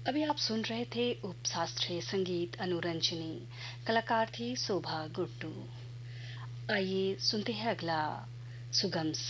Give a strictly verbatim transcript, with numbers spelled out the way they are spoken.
अभी आप सुन रहे थे उपशास्त्रीय संगीत अनुरंजनी। कलाकार थी शोभा गुट्टू। आइए सुनते हैं अगला सुगम